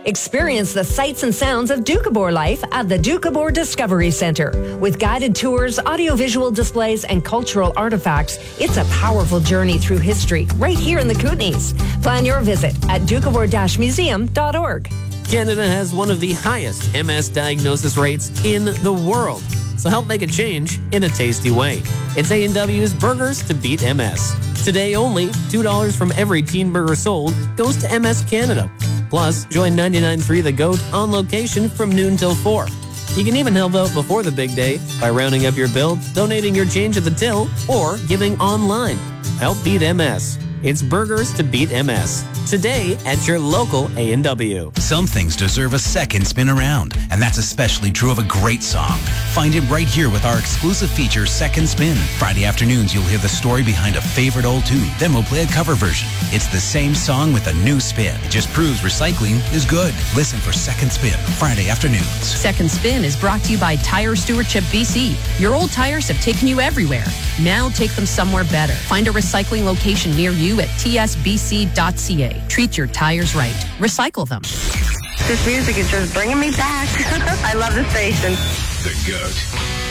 Experience the sights and sounds of Doukhobor life at the Doukhobor Discovery Centre. With guided tours, audiovisual displays, and cultural artifacts, it's a powerful journey through history right here in the Kootenays. Plan your visit at doukhobor-museum.org. Canada has one of the highest MS diagnosis rates in the world. So help make a change in a tasty way. It's A&W's Burgers to Beat MS. Today only, $2 from every teen burger sold goes to MS Canada. Plus, join 99.3 The Goat on location from noon till 4. You can even help out before the big day by rounding up your bill, donating your change at the till, or giving online. Help beat MS. It's Burgers to Beat MS. Today at your local A&W. Some things deserve a second spin around, and that's especially true of a great song. Find it right here with our exclusive feature, Second Spin. Friday afternoons, you'll hear the story behind a favorite old tune. Then we'll play a cover version. It's the same song with a new spin. It just proves recycling is good. Listen for Second Spin, Friday afternoons. Second Spin is brought to you by Tire Stewardship BC. Your old tires have taken you everywhere. Now take them somewhere better. Find a recycling location near you at tsbc.ca. Treat your tires right. Recycle them. This music is just bringing me back. I love the station. The Goat.